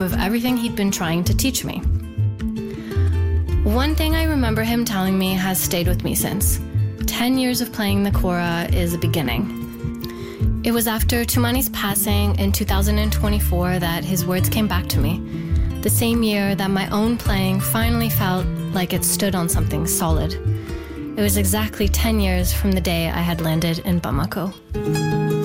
of everything he'd been trying to teach me. One thing I remember him telling me has stayed with me since. 10 years of playing the kora is a beginning. It was after Tumani's passing in 2024 that his words came back to me. The same year that my own playing finally felt like it stood on something solid. It was exactly 10 years from the day I had landed in Bamako.